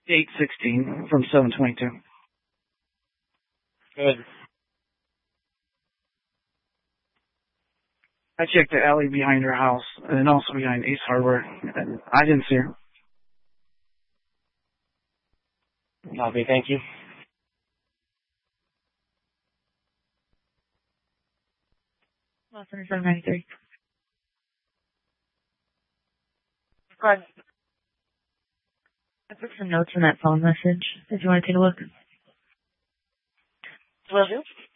816 from 722. Good. I checked the alley behind her house and also behind Ace Hardware, and I didn't see her. Copy, thank you. Los Angeles 793. Go ahead. I put some notes in that phone message if you want to take a look. Will do.